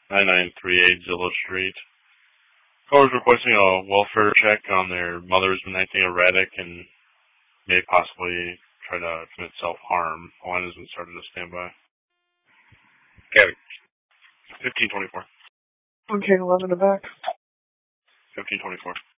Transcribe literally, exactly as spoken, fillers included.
nine nine three eight Zillow Street. Caller's requesting a welfare check on their mother who's been acting erratic and may possibly try to commit self-harm. The line has been started to stand by. Kevin. fifteen twenty-four. Okay, eleven to back. fifteen twenty-four.